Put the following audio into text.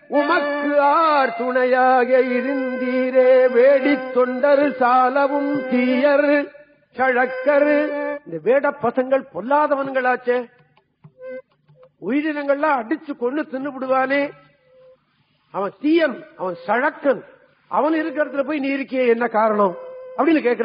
உமக்கு ஆர் துணையாக இருந்தீரே வேடி தொண்டர் சாலவும் தீயர் சழக்கர். இந்த வேட பசங்கள் பொல்லாதவன்களாச்சே, உயிரினங்கள்லாம் அடிச்சு கொண்டு தின்னு விடுவானே, அவன் தீயன், அவன் சழக்கன், அவன் இருக்கிற இடத்துல போய் நீ இருக்கிய என்ன காரணம் அப்படின்னு கேட்கிற.